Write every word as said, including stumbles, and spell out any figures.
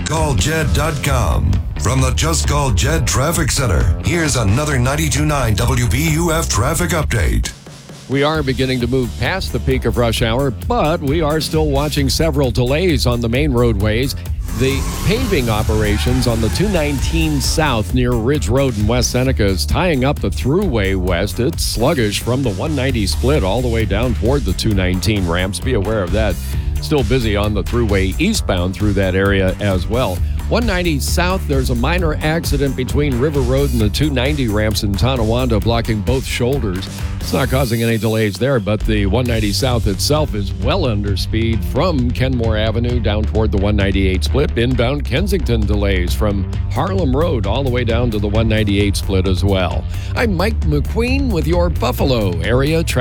call jed dot com. From the Just Call Jed Traffic Center, here's another ninety-two point nine W B U F traffic update. We are beginning to move past the peak of rush hour, but we are still watching several delays on the main roadways. The paving operations on the two nineteen South near Ridge Road in West Seneca is tying up the thruway west. It's sluggish from the one ninety split all the way down toward the two nineteen ramps. Be aware of that. Still busy on the thruway eastbound through that area as well. one ninety South, there's a minor accident between River Road and the two ninety ramps in Tonawanda, blocking both shoulders. It's not causing any delays there, but the one ninety South itself is well under speed from Kenmore Avenue down toward the one ninety-eight split. Inbound Kensington delays from Harlem Road all the way down to the one ninety-eight split as well. I'm Mike McQueen with your Buffalo area traffic.